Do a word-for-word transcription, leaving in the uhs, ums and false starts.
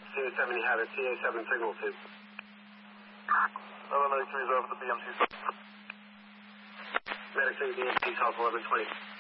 C A seven, you have it. C A seven signal two. eleven ninety-three is over the B M C. Medic three, B M C, South eleven twenty.